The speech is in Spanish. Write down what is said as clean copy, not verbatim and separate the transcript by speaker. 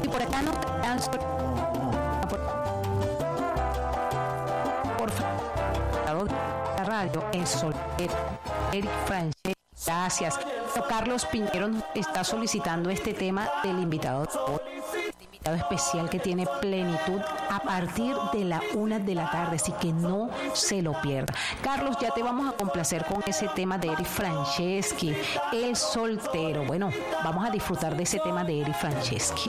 Speaker 1: por acá nos por favor, la radio es soltero. Eric Franchet, gracias. Carlos Piñero nos está solicitando este tema del invitado especial que tiene Plenitud a partir de la 1 de la tarde, así que no se lo pierda. Carlos, ya te vamos a complacer con ese tema de Eric Franceschi, El Soltero. Bueno, vamos a disfrutar de ese tema de Eric Franceschi.